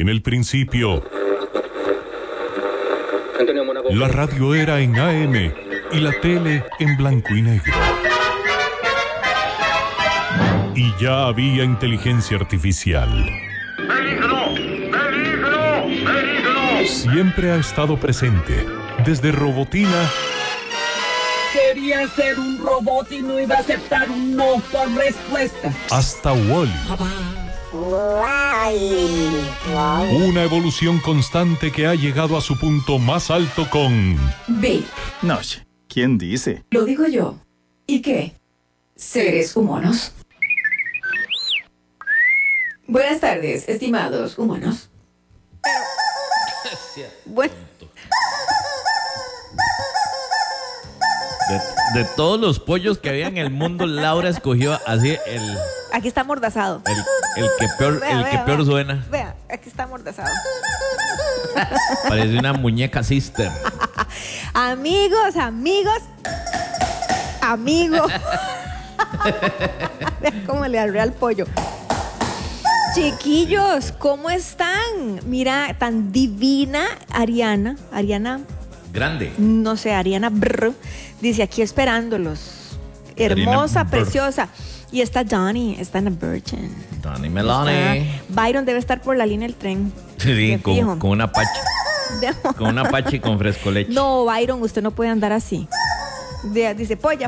En el principio, la radio era en AM y la tele en blanco y negro. Y ya había inteligencia artificial. ¡Peligro! ¡Peligro! ¡Peligro! Siempre ha estado presente, desde Robotina. Quería ser un robot y no iba a aceptar un no por respuesta. Hasta Wall-E. Una evolución constante que ha llegado a su punto más alto con... B. No, ¿quién dice? Lo digo yo. ¿Y qué? ¿Seres humanos? Buenas tardes, estimados humanos. Bueno. De todos los pollos que había en el mundo, Laura escogió así el Aquí está amordazado. que peor, peor suena. Vea, aquí está amordazado. Parece una muñeca sister. Amigos. Vea cómo le agarré al pollo. Chiquillos, ¿cómo están? Mira, tan divina Ariana, Grande. no sé, Ariana Brr, dice aquí esperándolos. Hermosa, Ariana Brr. preciosa. Y está Donnie, está en la Virgin. Donnie Meloni. Byron debe estar por la línea del tren. Sí, Me fijo. con una Apache. Con una Apache y con frescoleche. No, Byron, usted no puede andar así. Dice, polla.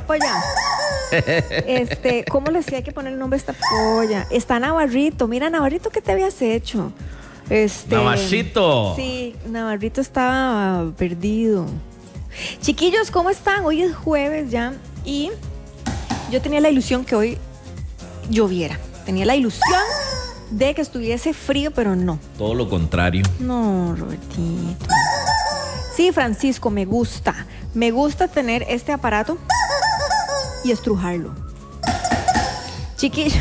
¿Cómo le decía? Hay que poner el nombre a esta polla. Está Navarrito. Mira, Navarrito, ¿qué te habías hecho? Navarrito. Sí, Navarrito estaba perdido. Chiquillos, ¿cómo están? Hoy es jueves ya y yo tenía la ilusión que hoy lloviera. Tenía la ilusión de que estuviese frío, pero no. Todo lo contrario. No, Robertito. Sí, Francisco, me gusta. Me gusta tener este aparato y estrujarlo. Chiquillo.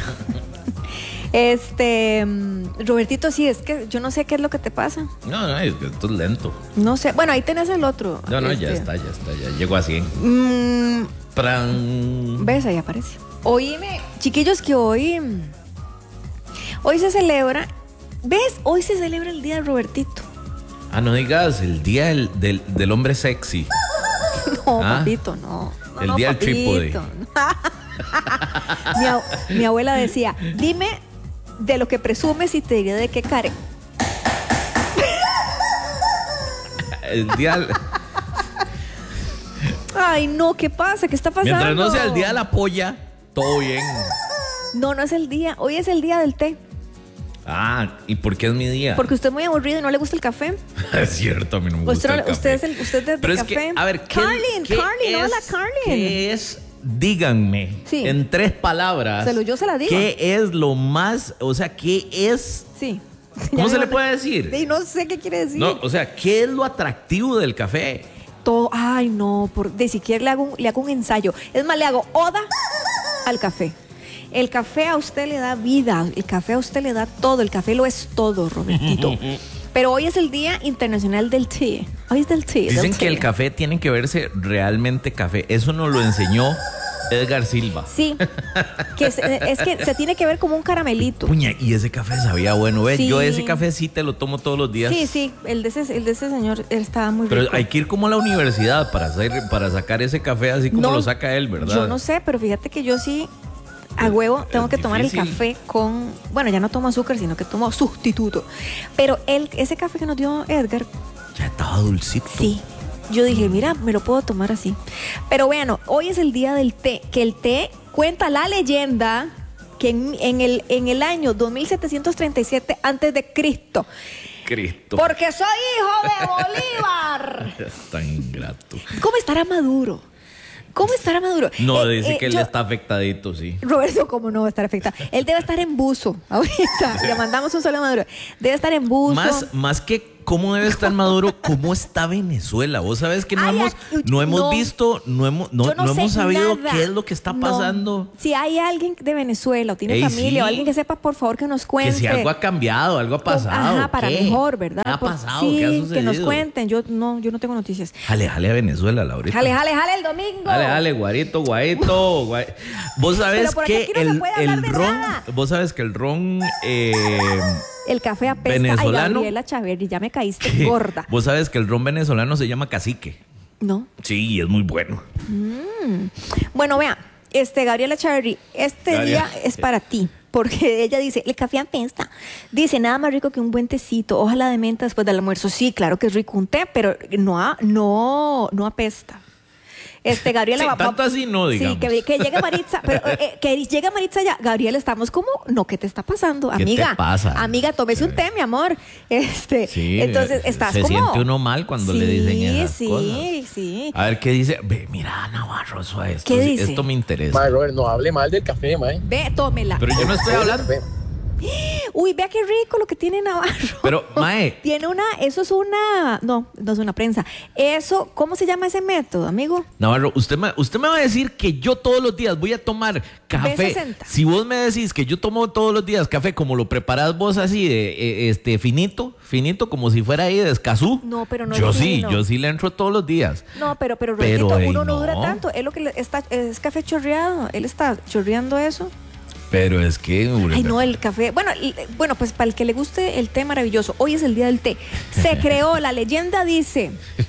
Robertito, sí, es que yo no sé qué es lo que te pasa. No, es que esto es lento. No sé. Bueno, ahí tenés el otro. No, ya está. Ya llegó a 100. Pran. ¿Ves? Ahí aparece. Oíme, chiquillos, que hoy se celebra. ¿Ves? Hoy se celebra el día de Robertito. Ah, no digas, el día del hombre sexy. No, papito, no. El día del trípode. Mi abuela decía, dime de lo que presumes y te diré de qué care. El día... Ay, no, ¿qué pasa? ¿Qué está pasando? Mientras no sea el día de la polla, todo bien. No es el día. Hoy es el día del té. Ah, ¿y por qué es mi día? Porque usted es muy aburrido y no le gusta el café. Es cierto, a mí no me gusta el café. Usted es de Pero café. Es que, a ver, Carlin, hola, Carlin. ¿Qué es? Díganme, sí, en 3 palabras. Yo se la digo. ¿Qué es lo más, o sea, qué es? Sí. ¿Cómo se le puede decir? Sí, no sé qué quiere decir. No, o sea, ¿qué es lo atractivo del café? Todo, ay, no, de siquiera le hago un ensayo. Es más, le hago oda al café. El café a usted le da vida, el café a usted le da todo, el café lo es todo, Robertito. Pero hoy es el Día Internacional del Té. Hoy es del té. Dicen que el café tiene que verse realmente café. Eso nos lo enseñó Edgar Silva. Sí, que es que se tiene que ver como un caramelito. Puña, y ese café sabía bueno. ¿Ves? Sí. Yo ese café sí te lo tomo todos los días. Sí, el de ese señor estaba muy rico. Pero hay que ir como a la universidad para sacar ese café así como lo saca él, ¿verdad? Yo no sé, pero fíjate que yo sí... A huevo, tengo que tomar el café con... Bueno, ya no tomo azúcar, sino que tomo sustituto. Pero ese café que nos dio Edgar... Ya estaba dulcito. Sí. Yo dije, mira, me lo puedo tomar así. Pero bueno, hoy es el día del té. Que el té, cuenta la leyenda, que en el año 2737 antes de Cristo... Porque soy hijo de Bolívar. Tan ingrato. ¿Cómo estará Maduro? No, dice que él está afectadito, sí. Roberto, ¿cómo no va a estar afectado? Él debe estar en buzo ahorita. Le mandamos un saludo a Maduro. Debe estar en buzo. Más que cómo debe estar Maduro, cómo está Venezuela. Vos sabés que no hemos visto, no hemos sabido nada. Qué es lo que está pasando. Si hay alguien de Venezuela o tiene familia o alguien que sepa, por favor, que nos cuente. Que si algo ha cambiado, algo ha pasado. Ajá, para mejor, ¿verdad? ¿Qué ha pasado? Sí, ¿Qué ha sucedido? Que nos cuenten. Yo no tengo noticias. Jale a Venezuela, Laurita. Jale el domingo. Jale, guarito. Vos sabés que el ron, vos sabes que el ron El café apesta. venezolano. Ay, Gabriela Chaverri, ya me caíste gorda. Vos sabes que el ron venezolano se llama cacique. No. Sí, es muy bueno. Bueno, vea, Gabriela Chaverri, día es para ti. Porque ella dice, el café apesta. Dice, nada más rico que un buen tecito, ojalá de menta después del almuerzo. Sí, claro que es rico un té, pero no apesta. Gabriela, sí, tanto así no, digamos. Sí, que llegue Maritza, pero que llegue Maritza ya. Gabriela, estamos como, no, ¿qué te está pasando? Amiga, ¿qué te pasa? Amiga, tómese un té, mi amor. Sí, entonces estás se como... siente uno mal cuando le dicen esas cosas. Sí. A ver, ¿qué dice? Ve, mira, Navarro, eso es. ¿Qué dice? Esto me interesa. Mae, Robert, no hable mal del café, mae. Ve, tómela. Pero yo no estoy hablando. Uy, vea qué rico lo que tiene Navarro. Pero, mae. Eso es una... No es una prensa. Eso, ¿cómo se llama ese método, amigo? Navarro, usted me va a decir que yo todos los días voy a tomar café. B60. Si vos me decís que yo tomo todos los días café como lo preparás vos así, de finito, como si fuera ahí de escazú. No, pero no yo es sí, fino. yo sí le entro todos los días. No, pero Pero, Robertito, uno no no. dura tanto. Es lo que es café chorreado. Él está chorreando eso. Pero es que... Ay, no, el café. Bueno, pues para el que le guste el té, maravilloso. Hoy es el día del té. Se creó, la leyenda dice,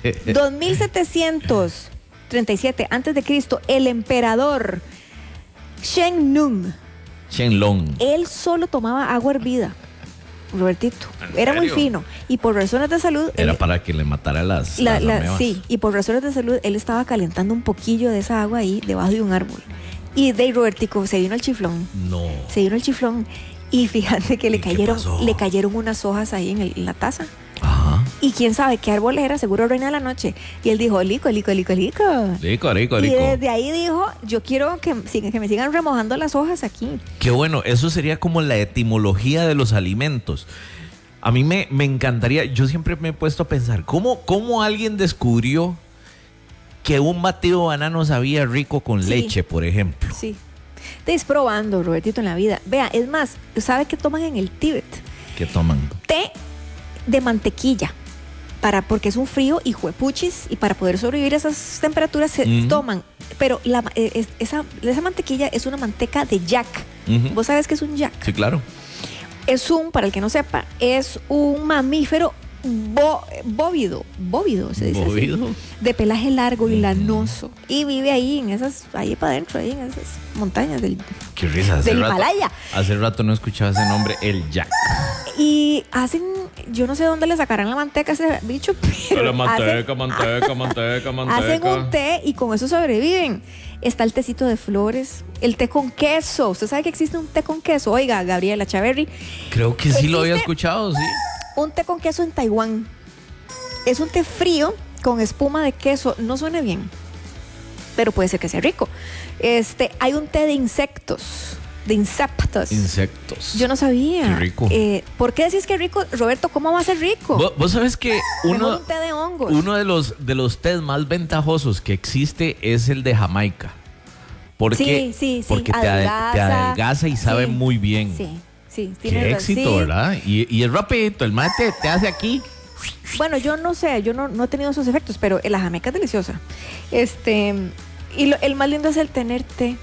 2737 antes de Cristo, el emperador Shenlong. Él solo tomaba agua hervida. Robertito, era muy fino y por razones de salud era para que le matara las amebas. Sí, y por razones de salud él estaba calentando un poquillo de esa agua ahí debajo de un árbol. Y de Robertico se vino el chiflón. No. Se vino el chiflón y fíjate que le pasó? cayeron unas hojas ahí en la taza. Ajá. Y quién sabe qué árbol era, seguro Reina de la Noche. Y él dijo, lico. Rico. Y desde ahí dijo, yo quiero que me sigan remojando las hojas aquí. Qué bueno, eso sería como la etimología de los alimentos. A mí me encantaría, yo siempre me he puesto a pensar, ¿cómo alguien descubrió que un batido de banano sabía rico con leche, por ejemplo? Sí. Estáis probando, Robertito, en la vida. Vea, es más, ¿sabe qué toman en el Tíbet? ¿Qué toman? Té de mantequilla. Porque es un frío y juepuchis, y para poder sobrevivir a esas temperaturas se toman. Pero esa mantequilla es una manteca de yak. ¿Vos sabes qué es un yak? Sí, claro. Para el que no sepa, es un mamífero bóvido, se dice ¿Bóvido? así, de pelaje largo y lanoso, y vive ahí ahí para adentro, ahí en esas montañas del Himalaya. Hace rato no escuchaba ese nombre, el yak. Y hacen, yo no sé dónde le sacarán la manteca a ese bicho, pero manteca. Hacen un té y con eso sobreviven. Está el tecito de flores, el té con queso. ¿Usted sabe que existe un té con queso? Oiga, Gabriela Chaverri. Creo que sí lo había escuchado, sí. Un té con queso en Taiwán. Es un té frío con espuma de queso. No suena bien, pero puede ser que sea rico. Hay un té de insectos. Yo no sabía. Qué rico. ¿Por qué decís que es rico, Roberto? ¿Cómo va a ser rico? Vos sabes que un té de hongos. Uno de los tés más ventajosos que existe es el de Jamaica. Porque te adelgaza y sabe muy bien. Sí, qué éxito, ¿verdad? Y es rapidito, el mate te hace aquí. Bueno, yo no sé, yo no he tenido esos efectos, pero la jamaica es deliciosa. Y el más lindo es el tener té.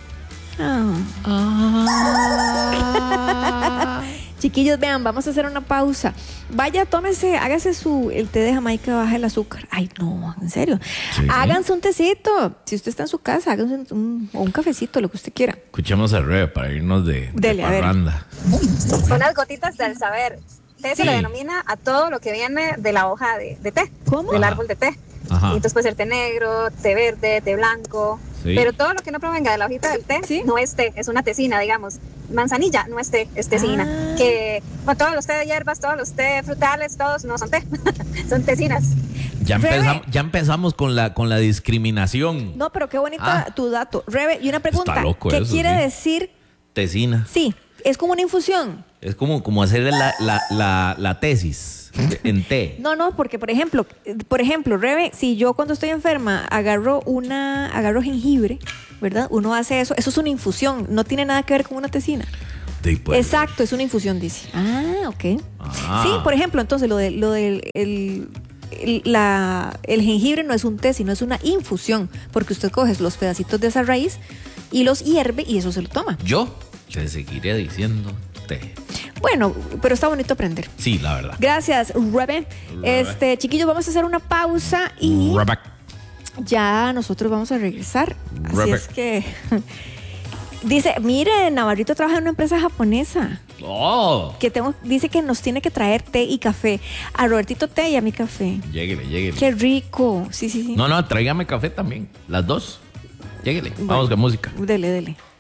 Chiquillos, vean, vamos a hacer una pausa. Vaya, hágase el té de Jamaica, baja el azúcar. Ay, no, en serio. Sí. Háganse un tecito. Si usted está en su casa, háganse un cafecito, lo que usted quiera. Escuchemos a Rebe para irnos de parranda. Unas gotitas del saber. Té se le denomina a todo lo que viene de la hoja de té. ¿Cómo? Del árbol de té. Ajá. Y entonces puede ser té negro, té verde, té blanco. Sí. Pero todo lo que no provenga de la hojita del té, ¿sí? No es té, es una tecina, digamos. Manzanilla no es té, es tecina. Que con todos los té de hierbas, todos los té frutales, todos no son té, son tecinas. Ya empezamos con la discriminación. No, pero qué bonito tu dato. Rebe, y una pregunta. Está loco ¿Qué eso, quiere decir? Tecina. Sí, es como una infusión. Es como hacer la tesis en té. No, porque por ejemplo, Rebe, si yo cuando estoy enferma agarro jengibre, ¿verdad? Uno hace eso es una infusión, no tiene nada que ver con una tecina. Exacto, es una infusión, dice. Ok. Sí, por ejemplo, entonces el jengibre no es un té, sino es una infusión, porque usted coge los pedacitos de esa raíz y los hierve y eso se lo toma. Yo te seguiré diciendo té. Bueno, pero está bonito aprender. Sí, la verdad. Gracias, Rebe. Chiquillos, vamos a hacer una pausa y ya nosotros vamos a regresar. Así es que dice, miren, Navarrito trabaja en una empresa japonesa. Dice que nos tiene que traer té y café. A Robertito té y a mi café. Lléguele. Qué rico. Sí. No, tráigame café también. Las dos. Lléguele. Vamos con música. Dele.